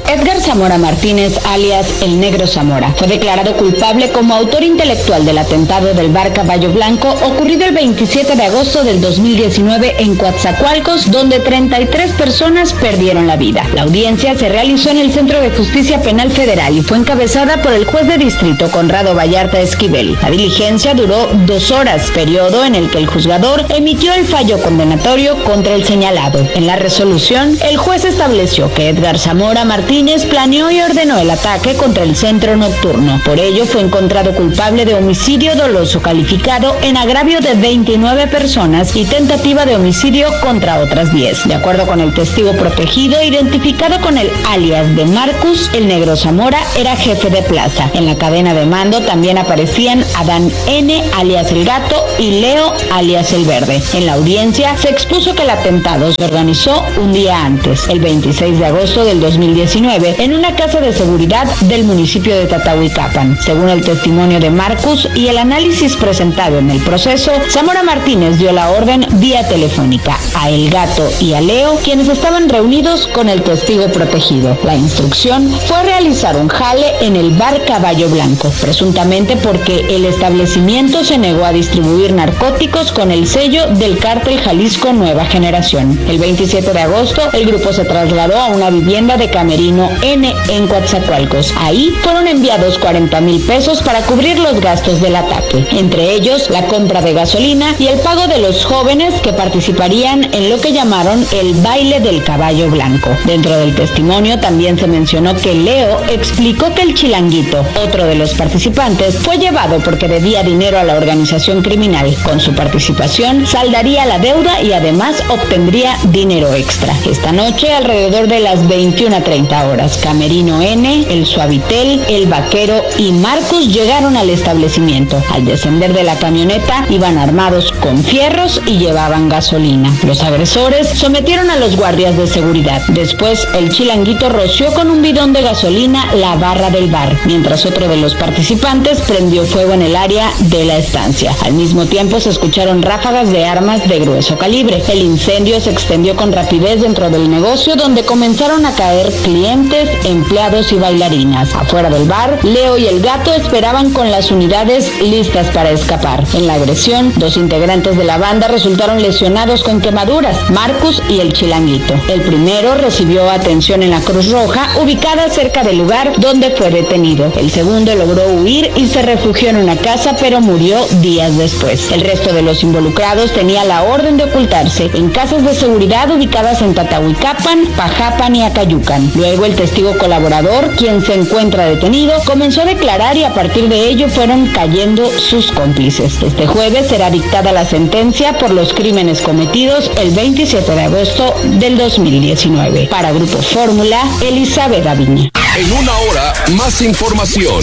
Edgar Zamora Martínez, alias El Negro Zamora, fue declarado culpable como autor intelectual del atentado del bar Caballo Blanco ocurrido el 27 de agosto del 2019 en Coatzacoalcos, donde 33 personas perdieron la vida. La audiencia se realizó en el Centro de Justicia Penal Federal y fue encabezada por el juez de distrito Conrado Vallarta Esquivel. La diligencia duró 2 horas, periodo en el que el juzgador emitió el fallo condenatorio contra el señalado. En la resolución, el juez estableció que Edgar Zamora Martínez planeó y ordenó el ataque contra el centro nocturno. Por ello, fue encontrado culpable de homicidio doloso calificado en agravio de 29 personas y tentativa de homicidio contra otras 10. De acuerdo con el testigo protegido, identificado con el alias de Marcus, El Negro Zamora era jefe de plaza. En la cadena de mando también aparecían Adán N., alias El Gato, y Leo, alias El Verde. En la audiencia se expuso que el atentado se organizó un día antes, el 26 de agosto del 2019, en una casa de seguridad del municipio de Tatahuicapan. Según el testimonio de Marcus y el análisis presentado en el proceso, Zamora Martínez dio la orden vía telefónica a El Gato y a Leo, quienes estaban reunidos con el testigo protegido. La instrucción fue realizar un jale en el bar Caballo Blanco, presuntamente porque el establecimiento se negó a distribuir narcóticos con el sello del cártel Jalisco Nueva Generación. El 27 de agosto, el grupo se trasladó a una vivienda de Camerino N en Coatzacoalcos. Ahí fueron enviados 40,000 pesos para cubrir los gastos del ataque, entre ellos la compra de gasolina y el pago de los jóvenes que participarían en lo que llamaron el baile del Caballo Blanco. Dentro del testimonio también se mencionó que Leo explicó que el Chilanguito, otro de los participantes, fue llevado porque debía dinero a la organización criminal. Con su participación saldaría la deuda y además obtendría dinero extra. Esta noche, alrededor de las 21:30 horas, Camerino N, el Suavitel, el Vaquero y Marcus llegaron al establecimiento. Al descender de la camioneta, iban armados con fierros y llevaban gasolina. Los agresores sometieron a los guardias de seguridad. Después, el Chilanguito roció con un bidón de gasolina la barra del bar, mientras otro de los participantes prendió fuego en el área de la estancia. Al mismo tiempo, se escucharon ráfagas de armas de grueso calibre. El incendio se extendió con rapidez dentro del negocio, donde comenzaron a caer clientes, empleados y bailarinas. Afuera del bar, Leo y El Gato esperaban con las unidades listas para escapar. En la agresión, 2 integrantes de la banda resultaron lesionados con quemaduras, Marcus y el Chilanguito. El primero recibió atención en la Cruz Roja, ubicada cerca del lugar donde fue detenido. El segundo logró huir y se refugió en una casa, pero murió días después. El resto de los involucrados tenía la orden de ocultarse en casas de seguridad ubicadas en Tatahuicapan, Pajapan y Acayucan. Luego, el testigo colaborador, quien se encuentra detenido, comenzó a declarar y a partir de ello fueron cayendo sus cómplices. Este jueves será dictada la sentencia por los crímenes cometidos el 27 de agosto del 2019. Para Grupo Fórmula, Elizabeth Aviña. En una hora, más información.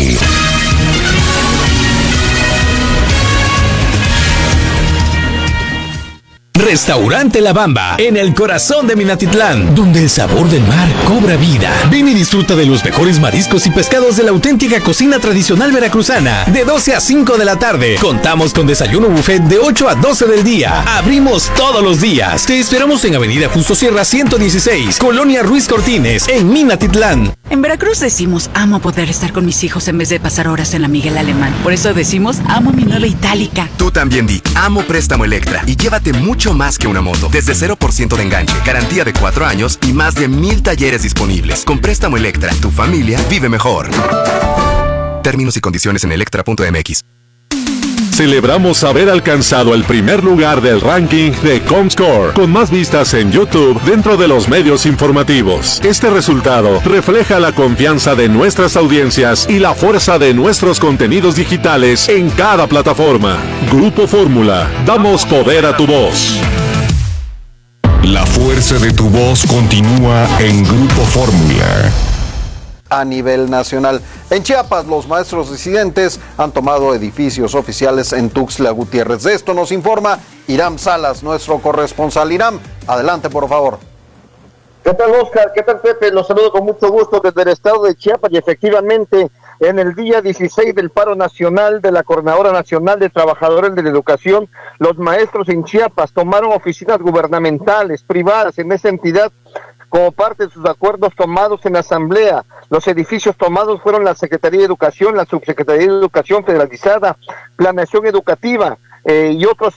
Restaurante La Bamba, en el corazón de Minatitlán, donde el sabor del mar cobra vida. Ven y disfruta de los mejores mariscos y pescados de la auténtica cocina tradicional veracruzana, de 12 a 5 de la tarde. Contamos con desayuno buffet de 8 a 12 del día. Abrimos todos los días. Te esperamos en Avenida Justo Sierra 116, Colonia Ruiz Cortines, en Minatitlán. En Veracruz decimos, amo poder estar con mis hijos en vez de pasar horas en la Miguel Alemán. Por eso decimos, amo mi nueva Itálica. Tú también di, amo Préstamo Electra y llévate mucho más que una moto. Desde 0% de enganche, garantía de 4 años y más de 1,000 talleres disponibles. Con Préstamo Electra, tu familia vive mejor. Términos y condiciones en electra.mx. Celebramos haber alcanzado el primer lugar del ranking de Comscore, con más vistas en YouTube dentro de los medios informativos. Este resultado refleja la confianza de nuestras audiencias y la fuerza de nuestros contenidos digitales en cada plataforma. Grupo Fórmula, damos poder a tu voz. La fuerza de tu voz continúa en Grupo Fórmula. A nivel nacional. En Chiapas, los maestros disidentes han tomado edificios oficiales en Tuxtla Gutiérrez. De esto nos informa Iram Salas, nuestro corresponsal. Iram, adelante, por favor. ¿Qué tal, Oscar? ¿Qué tal, Pepe? Los saludo con mucho gusto desde el estado de Chiapas y efectivamente en el día 16 del paro nacional de la Coordinadora Nacional de Trabajadores de la Educación, los maestros en Chiapas tomaron oficinas gubernamentales, privadas en esa entidad como parte de sus acuerdos tomados en la Asamblea. Los edificios tomados fueron la Secretaría de Educación, la Subsecretaría de Educación Federalizada, Planeación Educativa, y otros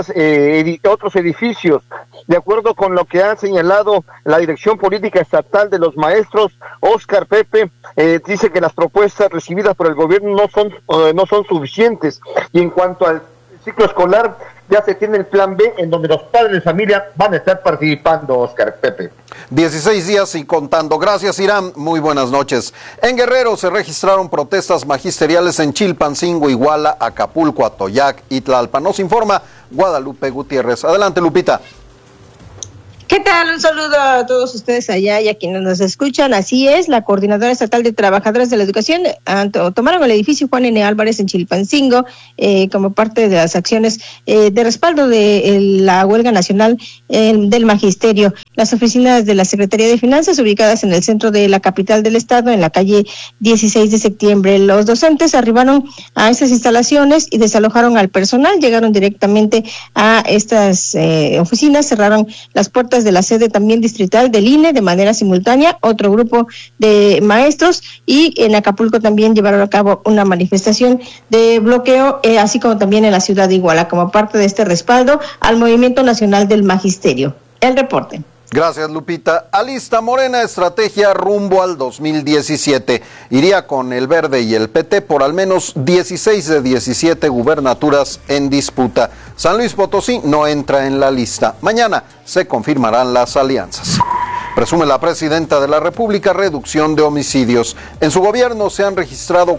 edificios. De acuerdo con lo que ha señalado la Dirección Política Estatal de los Maestros, Óscar Pepe, dice que las propuestas recibidas por el gobierno no son suficientes. Y en cuanto al ciclo escolar, ya se tiene el plan B, en donde los padres de familia van a estar participando, Óscar Pepe. 16 días y contando. Gracias, Irán. Muy buenas noches. En Guerrero se registraron protestas magisteriales en Chilpancingo, Iguala, Acapulco, Atoyac y Tlalpan. Nos informa Guadalupe Gutiérrez. Adelante, Lupita. ¿Qué tal? Un saludo a todos ustedes allá y a quienes nos escuchan. Así es, la Coordinadora Estatal de Trabajadores de la Educación tomaron el edificio Juan N. Álvarez en Chilpancingo como parte de las acciones de respaldo de la huelga nacional del Magisterio. Las oficinas de la Secretaría de Finanzas, ubicadas en el centro de la capital del estado, en la calle 16 de septiembre. Los docentes arribaron a estas instalaciones y desalojaron al personal, llegaron directamente a estas oficinas, cerraron las puertas de la sede también distrital del INE de manera simultánea, otro grupo de maestros, y en Acapulco también llevaron a cabo una manifestación de bloqueo, así como también en la ciudad de Iguala, como parte de este respaldo al Movimiento Nacional del Magisterio. El reporte. Gracias, Lupita. Alista Morena estrategia rumbo al 2017. Iría con el Verde y el PT por al menos 16 de 17 gubernaturas en disputa. San Luis Potosí no entra en la lista. Mañana se confirmarán las alianzas. Presume la presidenta de la República reducción de homicidios. En su gobierno se han registrado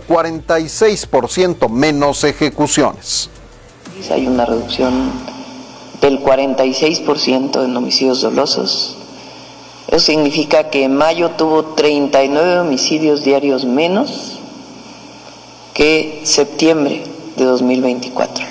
46% menos ejecuciones. Hay una reducción del 46% en homicidios dolosos. Eso significa que en mayo tuvo 39 homicidios diarios menos que septiembre de 2024.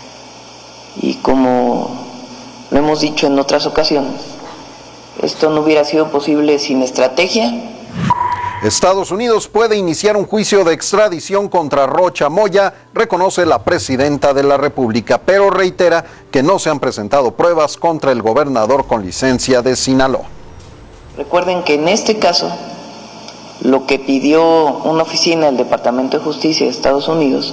Y como lo hemos dicho en otras ocasiones, esto no hubiera sido posible sin estrategia. Estados Unidos puede iniciar un juicio de extradición contra Rocha Moya, reconoce la presidenta de la República, pero reitera que no se han presentado pruebas contra el gobernador con licencia de Sinaloa. Recuerden que en este caso, lo que pidió una oficina del Departamento de Justicia de Estados Unidos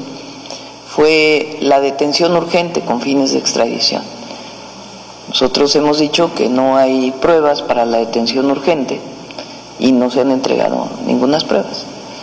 fue la detención urgente con fines de extradición. Nosotros hemos dicho que no hay pruebas para la detención urgente y no se han entregado ninguna pruebas.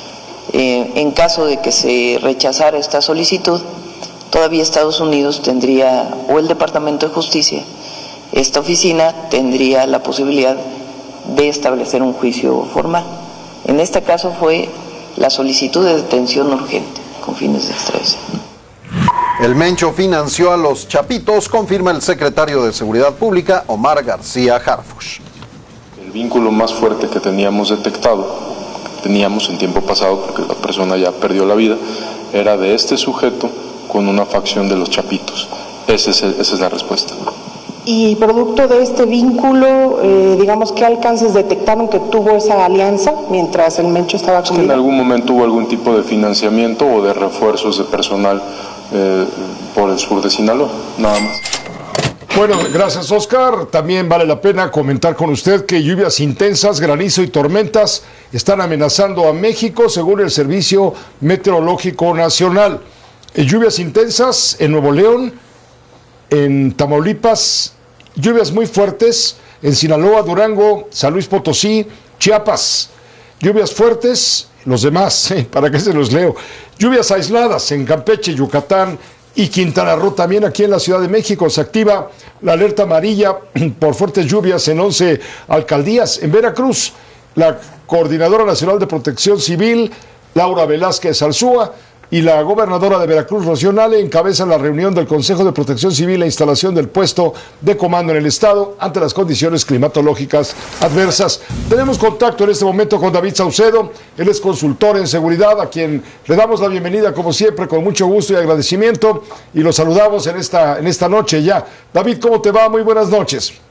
En caso de que se rechazara esta solicitud, todavía Estados Unidos tendría, o el Departamento de Justicia, esta oficina tendría la posibilidad de establecer un juicio formal. En este caso fue la solicitud de detención urgente con fines de extradición. El Mencho financió a los Chapitos, confirma el secretario de Seguridad Pública, Omar García Harfuch. El vínculo más fuerte que teníamos detectado, teníamos en tiempo pasado, porque la persona ya perdió la vida, era de este sujeto con una facción de los Chapitos. Esa es la respuesta. Y producto de este vínculo, digamos, ¿qué alcances detectaron que tuvo esa alianza mientras el Mencho estaba con él? En algún momento hubo algún tipo de financiamiento o de refuerzos de personal por el sur de Sinaloa, nada más. Bueno, gracias, Oscar. También vale la pena comentar con usted que lluvias intensas, granizo y tormentas están amenazando a México, según el Servicio Meteorológico Nacional. Lluvias intensas en Nuevo León, en Tamaulipas, lluvias muy fuertes en Sinaloa, Durango, San Luis Potosí, Chiapas. Lluvias fuertes, los demás, ¿para qué se los leo? Lluvias aisladas en Campeche, Yucatán y Quintana Roo. También aquí en la Ciudad de México se activa la alerta amarilla por fuertes lluvias en 11 alcaldías. En Veracruz, la Coordinadora Nacional de Protección Civil, Laura Velázquez Alzúa, y la gobernadora de Veracruz, Rocío Nale, encabezan la reunión del Consejo de Protección Civil e instalación del puesto de comando en el estado ante las condiciones climatológicas adversas. Tenemos contacto en este momento con David Saucedo, él es consultor en seguridad, a quien le damos la bienvenida como siempre con mucho gusto y agradecimiento, y lo saludamos en esta noche ya. David, ¿cómo te va? Muy buenas noches.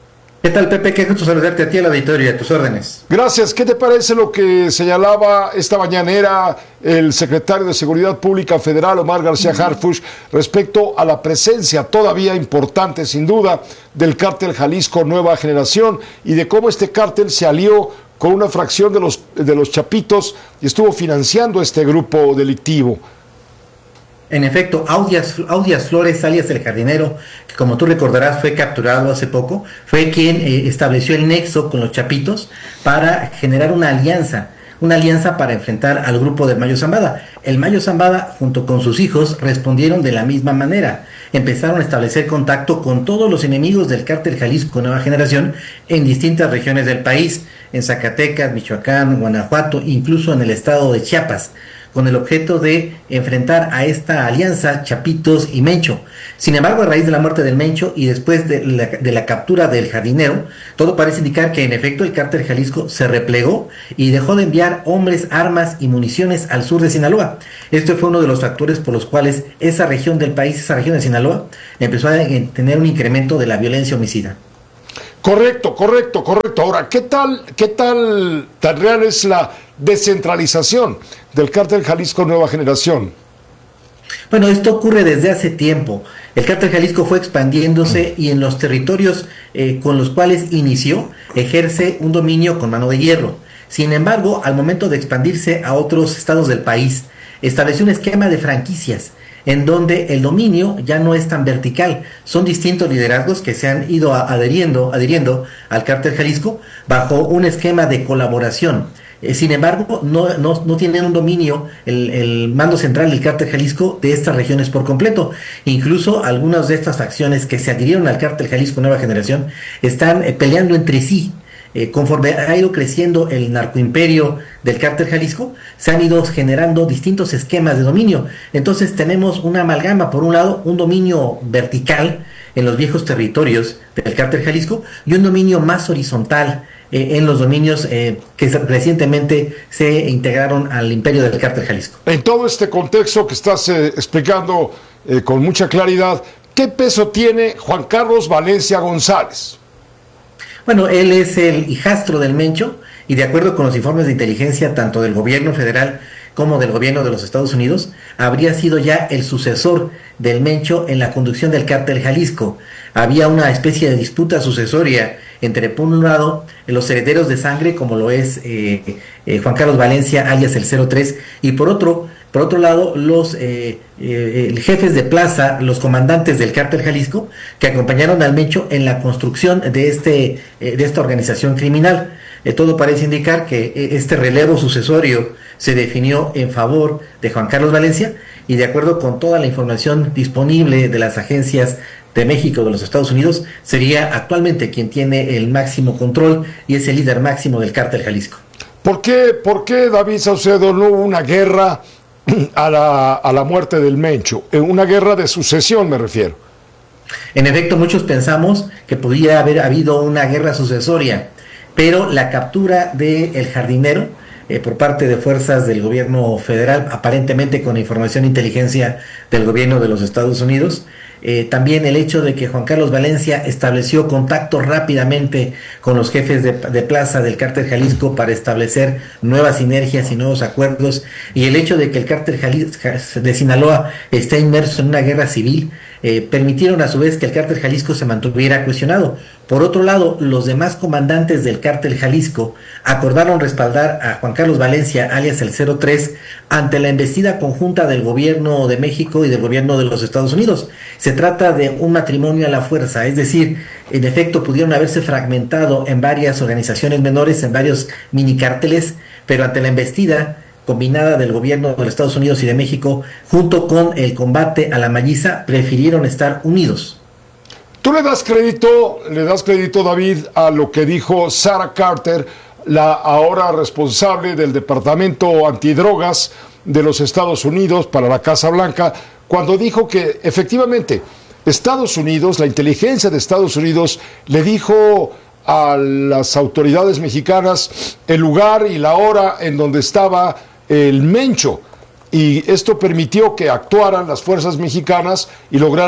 ¿Qué tal, Pepe? Qué gusto saludarte a ti, al auditorio y a tus órdenes. Gracias. ¿Qué te parece lo que señalaba esta mañanera el secretario de Seguridad Pública Federal, Omar García Harfuch, respecto a la presencia todavía importante, sin duda, del cártel Jalisco Nueva Generación y de cómo este cártel se alió con una fracción de los Chapitos y estuvo financiando este grupo delictivo? En efecto, Audias Flores, alias el jardinero, que como tú recordarás fue capturado hace poco, fue quien estableció el nexo con los Chapitos para generar una alianza para enfrentar al grupo del Mayo Zambada. El Mayo Zambada, junto con sus hijos, respondieron de la misma manera. Empezaron a establecer contacto con todos los enemigos del cártel Jalisco Nueva Generación en distintas regiones del país, en Zacatecas, Michoacán, Guanajuato, incluso en el estado de Chiapas, con el objeto de enfrentar a esta alianza Chapitos y Mencho. Sin embargo, a raíz de la muerte del Mencho y después de la captura del jardinero, todo parece indicar que en efecto el cártel Jalisco se replegó y dejó de enviar hombres, armas y municiones al sur de Sinaloa. Este fue uno de los factores por los cuales esa región del país, esa región de Sinaloa, empezó a tener un incremento de la violencia homicida. Correcto. Ahora, ¿qué tal tan real es la descentralización del cártel Jalisco Nueva Generación? Bueno, esto ocurre desde hace tiempo. El cártel Jalisco fue expandiéndose y en los territorios con los cuales inició, ejerce un dominio con mano de hierro. Sin embargo, al momento de expandirse a otros estados del país, estableció un esquema de franquicias en donde el dominio ya no es tan vertical. Son distintos liderazgos que se han ido adheriendo al cártel Jalisco bajo un esquema de colaboración. Sin embargo, no tienen un dominio el mando central del cártel Jalisco de estas regiones por completo. Incluso algunas de estas facciones que se adhirieron al cártel Jalisco Nueva Generación están peleando entre sí. Conforme ha ido creciendo el narcoimperio del cártel Jalisco, se han ido generando distintos esquemas de dominio. Entonces tenemos una amalgama, por un lado, un dominio vertical en los viejos territorios del cártel Jalisco y un dominio más horizontal en los dominios que recientemente se integraron al imperio del cártel Jalisco. En todo este contexto que estás explicando con mucha claridad, ¿qué peso tiene Juan Carlos Valencia González? Bueno, él es el hijastro del Mencho y de acuerdo con los informes de inteligencia tanto del gobierno federal como del gobierno de los Estados Unidos, habría sido ya el sucesor del Mencho en la conducción del cártel Jalisco. Había una especie de disputa sucesoria entre, por un lado, los herederos de sangre, como lo es Juan Carlos Valencia, alias el 03, y por otro lado, los jefes de plaza, los comandantes del cártel Jalisco, que acompañaron al Mencho en la construcción de esta organización criminal. Todo parece indicar que este relevo sucesorio se definió en favor de Juan Carlos Valencia y de acuerdo con toda la información disponible de las agencias de México, de los Estados Unidos, sería actualmente quien tiene el máximo control y es el líder máximo del cártel Jalisco. ¿Por qué, David Saucedo, no hubo una guerra a la muerte del Mencho? Una guerra de sucesión, me refiero. En efecto, muchos pensamos que podría haber habido una guerra sucesoria, pero la captura del jardinero por parte de fuerzas del gobierno federal, aparentemente con información de inteligencia del gobierno de los Estados Unidos, también el hecho de que Juan Carlos Valencia estableció contacto rápidamente con los jefes de plaza del cártel Jalisco para establecer nuevas sinergias y nuevos acuerdos, y el hecho de que el cártel de Sinaloa esté inmerso en una guerra civil, permitieron a su vez que el cártel Jalisco se mantuviera cohesionado. Por otro lado, los demás comandantes del cártel Jalisco acordaron respaldar a Juan Carlos Valencia, alias el 03, ante la embestida conjunta del gobierno de México y del gobierno de los Estados Unidos. Se trata de un matrimonio a la fuerza, es decir, en efecto pudieron haberse fragmentado en varias organizaciones menores, en varios mini cárteles, pero ante la embestida combinada del gobierno de los Estados Unidos y de México, junto con el combate a la malliza, prefirieron estar unidos. ¿Tú le das crédito, David, a lo que dijo Sarah Carter, la ahora responsable del Departamento Antidrogas de los Estados Unidos para la Casa Blanca, cuando dijo que efectivamente Estados Unidos, la inteligencia de Estados Unidos, le dijo a las autoridades mexicanas el lugar y la hora en donde estaba el Mencho, y esto permitió que actuaran las fuerzas mexicanas y lograran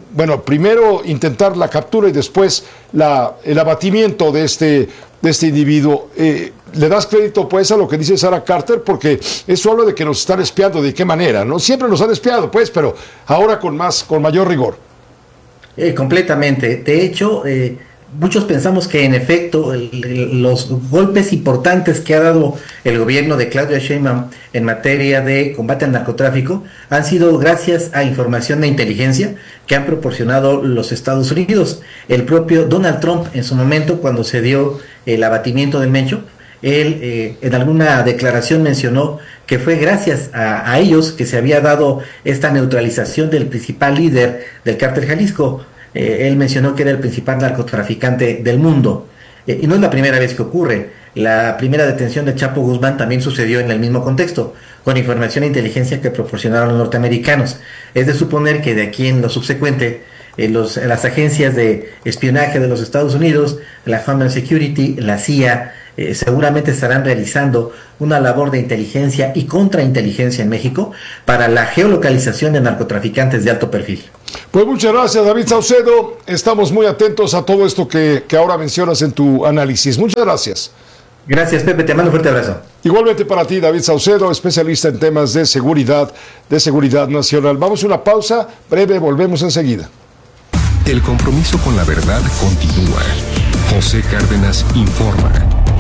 bueno, primero intentar la captura y después el abatimiento de este individuo. ¿Le das crédito pues a lo que dice Sarah Carter? Porque eso habla de que nos están espiando. ¿De qué manera? No siempre nos han espiado, pues, pero ahora con mayor rigor. Completamente. De hecho, muchos pensamos que en efecto los golpes importantes que ha dado el gobierno de Claudia Sheinbaum en materia de combate al narcotráfico han sido gracias a información de inteligencia que han proporcionado los Estados Unidos. El propio Donald Trump, en su momento, cuando se dio el abatimiento del Mencho, él en alguna declaración mencionó que fue gracias a ellos que se había dado esta neutralización del principal líder del cártel Jalisco. Él mencionó que era el principal narcotraficante del mundo. Y no es la primera vez que ocurre. La primera detención de Chapo Guzmán también sucedió en el mismo contexto, con información e inteligencia que proporcionaron los norteamericanos. Es de suponer que de aquí en lo subsecuente, las agencias de espionaje de los Estados Unidos, la Homeland Security, la CIA, seguramente estarán realizando una labor de inteligencia y contrainteligencia en México para la geolocalización de narcotraficantes de alto perfil. Pues muchas gracias, David Saucedo. Estamos muy atentos a todo esto que ahora mencionas en tu análisis. Muchas gracias. Gracias, Pepe. Te mando un fuerte abrazo. Igualmente para ti, David Saucedo, especialista en temas de seguridad nacional. Vamos a una pausa breve, volvemos enseguida. El compromiso con la verdad continúa. José Cárdenas informa.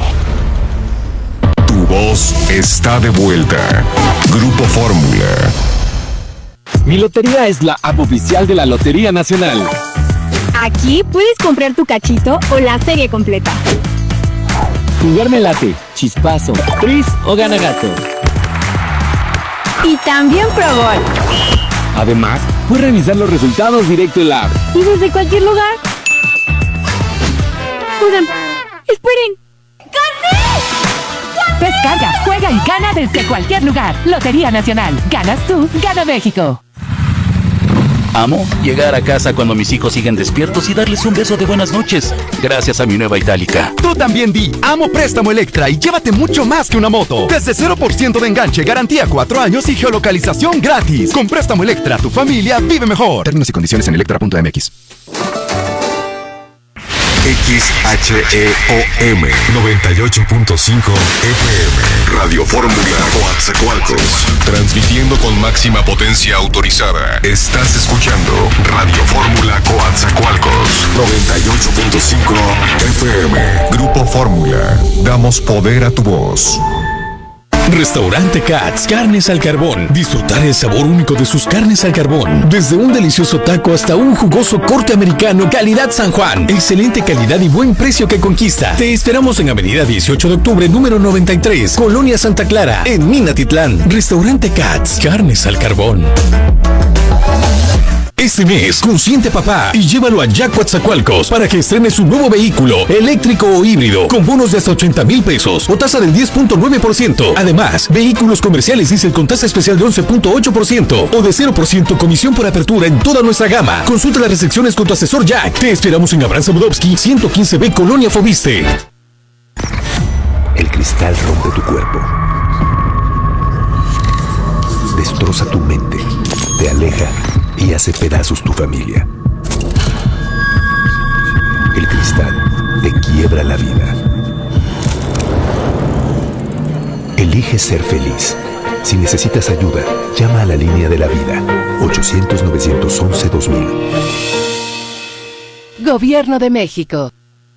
Tu voz está de vuelta. Grupo Fórmula. Mi lotería es la app oficial de la Lotería Nacional. Aquí puedes comprar tu cachito o la serie completa. Jugarme late, chispazo, tris o gana gato. Y también Pro Gol. Además, puedes revisar los resultados directo en la app. Y desde cualquier lugar. Oigan, esperen. ¡Gané! Descarga, juega y gana desde cualquier lugar. Lotería Nacional. Ganas tú, gana México. Amo llegar a casa cuando mis hijos siguen despiertos y darles un beso de buenas noches, gracias a mi nueva Itálica. Tú también di Amo Préstamo Electra y llévate mucho más que una moto. Desde 0% de enganche, garantía 4 años y geolocalización gratis. Con Préstamo Electra, tu familia vive mejor. Términos y condiciones en electra.mx. XHEOM 98.5 FM Radio Fórmula Coatzacoalcos, transmitiendo con máxima potencia autorizada. Estás escuchando Radio Fórmula Coatzacoalcos 98.5 FM. Grupo Fórmula, damos poder a tu voz. Restaurante Katz, carnes al carbón. Disfrutar el sabor único de sus carnes al carbón. Desde un delicioso taco hasta un jugoso corte americano, calidad San Juan. Excelente calidad y buen precio que conquista. Te esperamos en Avenida 18 de Octubre, número 93, Colonia Santa Clara, en Minatitlán. Restaurante Katz, carnes al carbón. Este mes, consiente papá y llévalo a Jack Coatzacoalcos para que estrene su nuevo vehículo, eléctrico o híbrido, con bonos de hasta 80,000 pesos o tasa del 10.9%. Además, vehículos comerciales diésel con tasa especial de 11.8% o de 0% comisión por apertura en toda nuestra gama. Consulta las restricciones con tu asesor Jack. Te esperamos en Abraham Samudowski, 115B, Colonia Fobiste. El cristal rompe tu cuerpo. Destroza tu mente. Te aleja y hace pedazos tu familia. El cristal te quiebra la vida. Elige ser feliz. Si necesitas ayuda, llama a la línea de la vida. 800-911-2000. Gobierno de México.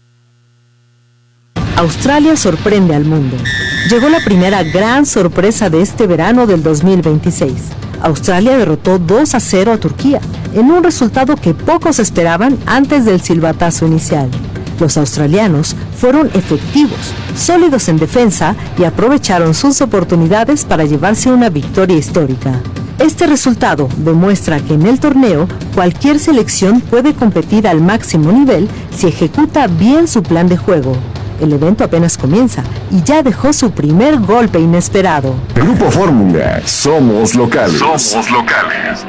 Australia sorprende al mundo. Llegó la primera gran sorpresa de este verano del 2026. Australia derrotó 2-0 a Turquía, en un resultado que pocos esperaban antes del silbatazo inicial. Los australianos fueron efectivos, sólidos en defensa y aprovecharon sus oportunidades para llevarse una victoria histórica. Este resultado demuestra que en el torneo cualquier selección puede competir al máximo nivel si ejecuta bien su plan de juego. El evento apenas comienza y ya dejó su primer golpe inesperado. Grupo Fórmula, somos locales. Somos locales.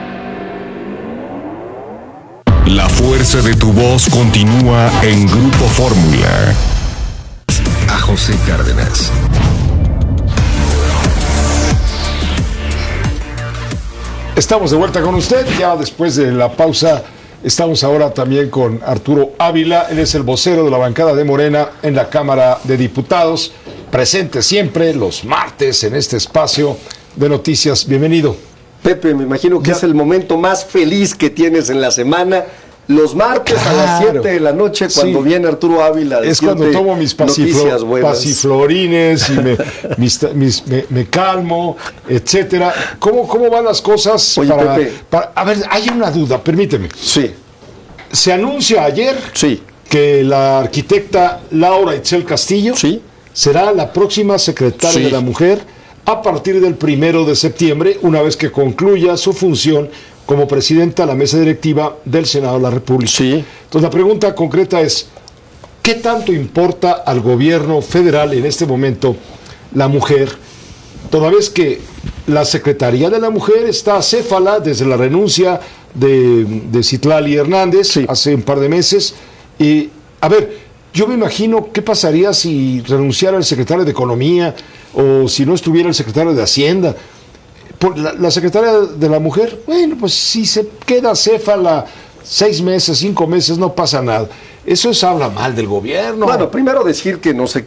La fuerza de tu voz continúa en Grupo Fórmula. A José Cárdenas. Estamos de vuelta con usted, ya después de la pausa Estamos ahora también con Arturo Ávila, él es el vocero de la bancada de Morena en la Cámara de Diputados, presente siempre los martes en este espacio de noticias. Bienvenido. Pepe, me imagino que es el momento más feliz que tienes en la semana. Los martes a las 7 de la noche, cuando viene Arturo Ávila. Es cuando tomo mis pasiflorines y me calmo, etcétera. ¿Cómo van las cosas? Oye, Pepe. A ver, hay una duda, permíteme. Sí. Se anuncia ayer que la arquitecta Laura Itzel Castillo será la próxima secretaria de la Mujer a partir del 1 de septiembre, una vez que concluya su función como presidenta de la mesa directiva del Senado de la República. Entonces la pregunta concreta es, ¿qué tanto importa al gobierno federal en este momento la mujer, toda vez que la Secretaría de la Mujer está acéfala desde la renuncia de Citlali Hernández hace un par de meses? Y, a ver, yo me imagino qué pasaría si renunciara el secretario de Economía o si no estuviera el secretario de Hacienda. La secretaria de la Mujer, bueno, pues si se queda acéfala 6 meses, 5 meses, no pasa nada. Eso habla mal del gobierno. Bueno, primero decir que no se